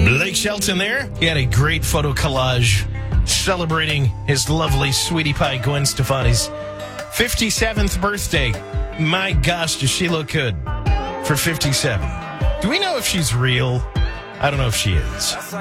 Blake Shelton there. He had a great photo collage celebrating his lovely sweetie pie Gwen Stefani's 57th birthday. My gosh, does she look good for 57? Do we know if she's real? I don't know if she is.